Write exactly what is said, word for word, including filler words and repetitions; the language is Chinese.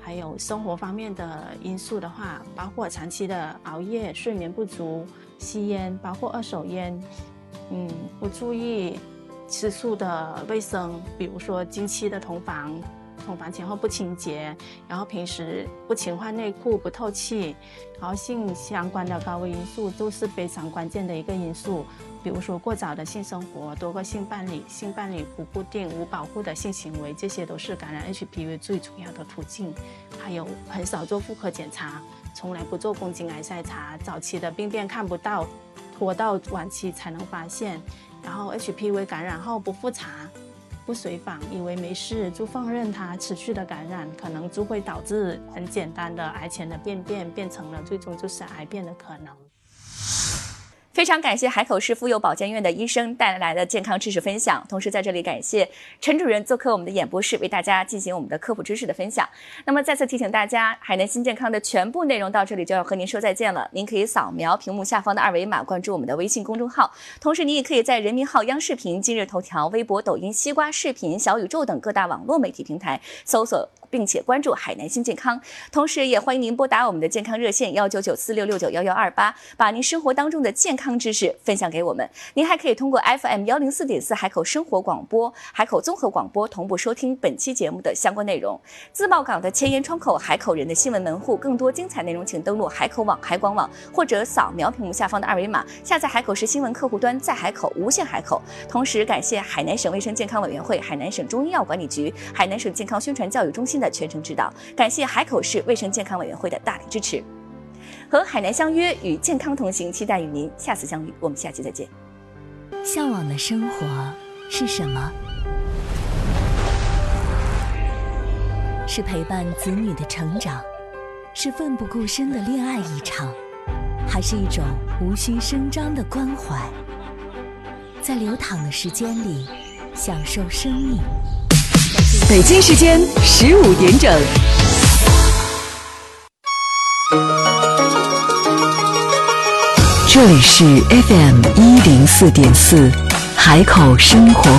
还有生活方面的因素的话，包括长期的熬夜、睡眠不足、吸烟，包括二手烟，嗯，不注意吃素的卫生，比如说经期的同房，同房前后不清洁，然后平时不勤换内裤、不透气，然后性相关的高危因素都是非常关键的一个因素。比如说过早的性生活、多个性伴侣、性伴侣不固定、无保护的性行为，这些都是感染 H P V 最主要的途径。还有很少做妇科检查，从来不做宫颈癌筛查，早期的病变看不到，拖到晚期才能发现。然后 H P V 感染后不复查、不随访，以为没事就放任它持续的感染，可能就会导致很简单的癌前的病变变成了最终就是癌变的可能。 非常感谢海口市妇幼保健院的医生带来的健康知识分享，同时在这里感谢陈主任做客我们的演播室，为大家进行我们的科普知识的分享。那么再次提醒大家，海南新健康的全部内容到这里就要和您说再见了。您可以扫描屏幕下方的二维码关注我们的微信公众号，同时您也可以在人民号、央视频、今日头条、微博、抖音、西瓜视频、小宇宙等各大网络媒体平台搜索并且关注海南新健康，同时也欢迎您拨打我们的健康热线幺九九四六六九幺幺二八，把您生活当中的健康知识分享给我们。您还可以通过 F M 幺零四点四海口生活广播、海口综合广播同步收听本期节目的相关内容。自贸港的前沿窗口，海口人的新闻门户，更多精彩内容请登录海口网、海广网，或者扫描屏幕下方的二维码下载海口市新闻客户端，在海口无限海口。同时感谢海南省卫生健康委员会、海南省中医药管理局、海南省健康宣传教育中心的全程指导，感谢海口市卫生健康委员会的大力支持。和海南相约，与健康同行，期待与您下次相遇。我们下期再见。 向往的生活是什么？是陪伴子女的成长，是奋不顾身的恋爱一场，还是一种无需声张的关怀？在流淌的时间里，享受生命。 北京时间十五点整。这里是 F M 一零四点四海口生活